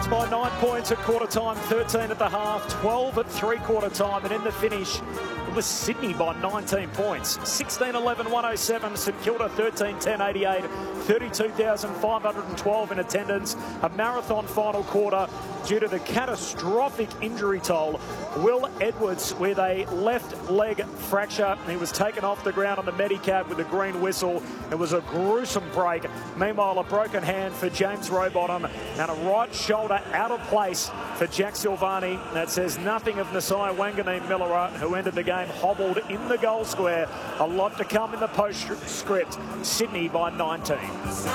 Edwards by 9 points at quarter time, 13 at the half, 12 at three-quarter time, and in the finish, it was Sydney by 19 points. 16-11-107, St Kilda 13-10-88, 32,512 in attendance. A marathon final quarter due to the catastrophic injury toll. Will Edwards with a left leg fracture. He was taken off the ground on the Medicab with a green whistle. It was a gruesome break. Meanwhile, a broken hand for James Rowbottom and a right shoulder out of place for Jack Silvani. That says nothing of Nasiah Wanganeen-Milera, who ended the game hobbled in the goal square. A lot to come in the postscript. Sydney by 19.